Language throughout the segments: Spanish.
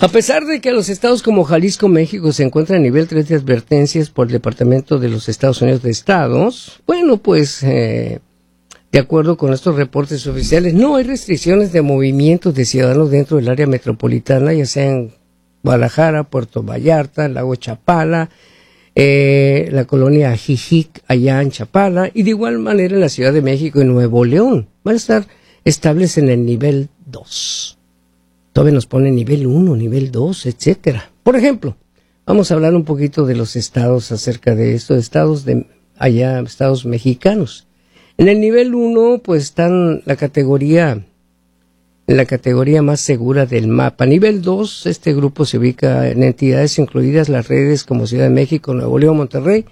A pesar de que los estados como Jalisco, México se encuentran a nivel 3 de advertencias por el Departamento de los Estados Unidos de Estados, bueno, pues de acuerdo con estos reportes oficiales, no hay restricciones de movimientos de ciudadanos dentro del área metropolitana, ya sea en Guadalajara, Puerto Vallarta, Lago Chapala, la colonia Ajijic, allá en Chapala, y de igual manera en la Ciudad de México y Nuevo León. Van a estar estables en el nivel 2. Todavía nos pone nivel 1, nivel 2, etcétera. Por ejemplo, vamos a hablar un poquito de los estados acerca de esto, estados de allá, estados mexicanos. En el nivel 1, pues están en la categoría más segura del mapa. Nivel 2, este grupo se ubica en entidades incluidas las redes como Ciudad de México, Nuevo León, Monterrey,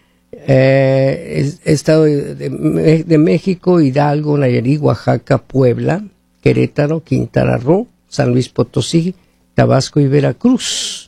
Estado de México, Hidalgo, Nayarit, Oaxaca, Puebla, Querétaro, Quintana Roo, San Luis Potosí, Tabasco y Veracruz.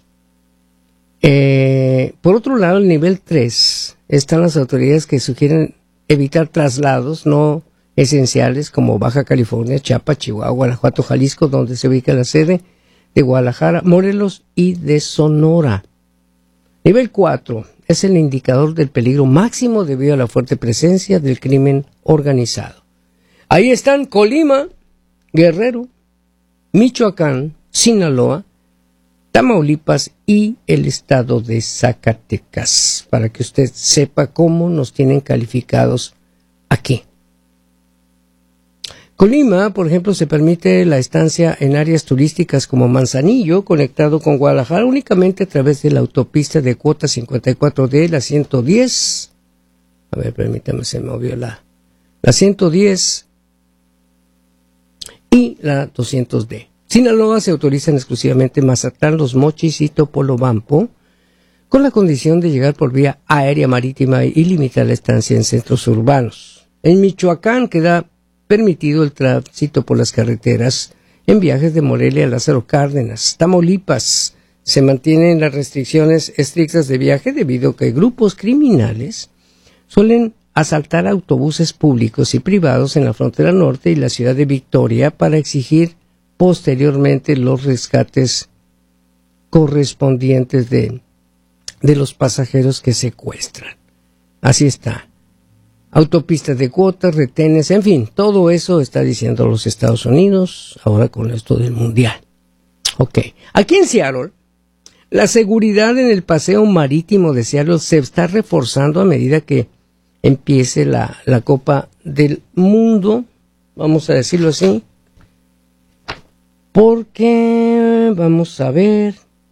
Por otro lado, el nivel 3 están las autoridades que sugieren evitar traslados no esenciales como Baja California, Chiapas, Chihuahua, Guanajuato, Jalisco, donde se ubica la sede de Guadalajara, Morelos y de Sonora. Nivel 4 es el indicador del peligro máximo debido a la fuerte presencia del crimen organizado. Ahí están Colima, Guerrero, Michoacán, Sinaloa, Tamaulipas y el estado de Zacatecas, para que usted sepa cómo nos tienen calificados aquí. Colima, por ejemplo, se permite la estancia en áreas turísticas como Manzanillo, conectado con Guadalajara únicamente a través de la autopista de cuota 54D, la 110. A ver, permítame, se me movió la 110 y la 200D. Sinaloa se autorizan exclusivamente Mazatlán, Los Mochis y Topolobampo, con la condición de llegar por vía aérea, marítima y limitar la estancia en centros urbanos. En Michoacán queda permitido el tránsito por las carreteras en viajes de Morelia a Lázaro Cárdenas. Tamaulipas se mantienen las restricciones estrictas de viaje debido a que grupos criminales suelen asaltar autobuses públicos y privados en la frontera norte y la ciudad de Victoria para exigir posteriormente los rescates correspondientes de los pasajeros que secuestran. Así está. Autopistas de cuotas, retenes, en fin, todo eso está diciendo los Estados Unidos ahora con esto del mundial. Ok, aquí en Seattle, la seguridad en el paseo marítimo de Seattle se está reforzando a medida que empiece la Copa del Mundo, vamos a decirlo así, porque, vamos a ver,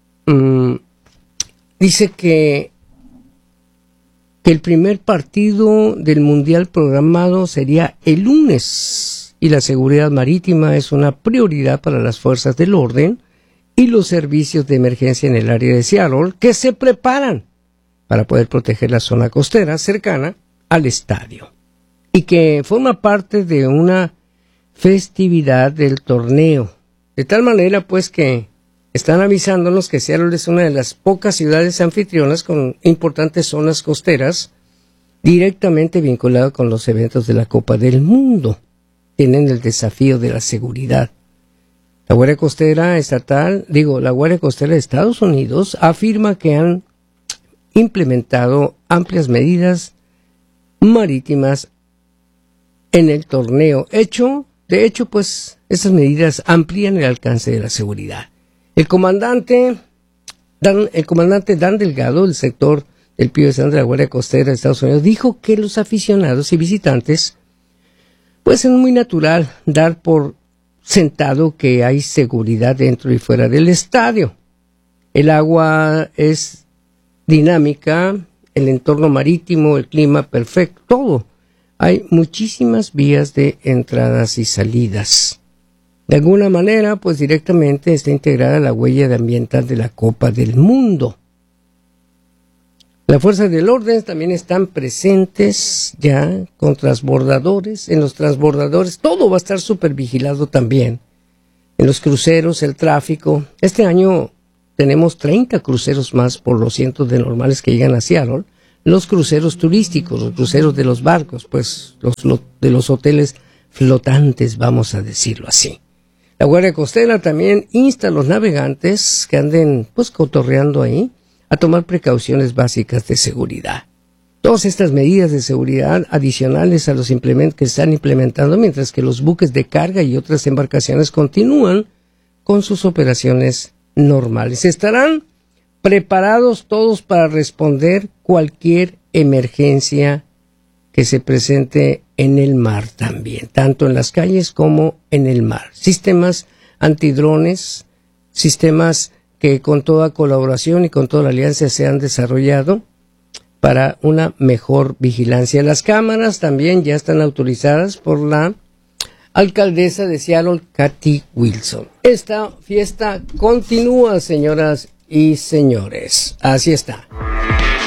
dice que el primer partido del Mundial programado sería el lunes y la seguridad marítima es una prioridad para las fuerzas del orden y los servicios de emergencia en el área de Seattle que se preparan para poder proteger la zona costera cercana al estadio y que forma parte de una festividad del torneo. De tal manera pues que están avisándonos que Seattle es una de las pocas ciudades anfitrionas con importantes zonas costeras directamente vinculadas con los eventos de la Copa del Mundo. Tienen el desafío de la seguridad. La Guardia Costera de Estados Unidos afirma que han implementado amplias medidas marítimas en el torneo. De hecho, pues, esas medidas amplían el alcance de la seguridad. El comandante Dan Delgado, del sector del Pío de Sandra de la Guardia Costera de Estados Unidos, dijo que los aficionados y visitantes, pues es muy natural dar por sentado que hay seguridad dentro y fuera del estadio. El agua es dinámica, el entorno marítimo, el clima perfecto, todo. Hay muchísimas vías de entradas y salidas. De alguna manera, pues directamente está integrada la huella ambiental de la Copa del Mundo. Las fuerzas del orden también están presentes ya con transbordadores. En los transbordadores todo va a estar súper vigilado también. En los cruceros, el tráfico. Este año tenemos 30 cruceros más por los cientos de normales que llegan a Seattle. Los cruceros turísticos, los cruceros de los barcos, pues de los hoteles flotantes, vamos a decirlo así. La Guardia Costera también insta a los navegantes que anden pues cotorreando ahí a tomar precauciones básicas de seguridad. Todas estas medidas de seguridad adicionales a los que están implementando mientras que los buques de carga y otras embarcaciones continúan con sus operaciones normales. Estarán preparados todos para responder cualquier emergencia que se presente en el mar también, tanto en las calles como en el mar. Sistemas antidrones, sistemas que con toda colaboración y con toda la alianza se han desarrollado para una mejor vigilancia. Las cámaras también ya están autorizadas por la alcaldesa de Seattle, Kathy Wilson. Esta fiesta continúa, señoras y señores. Así está.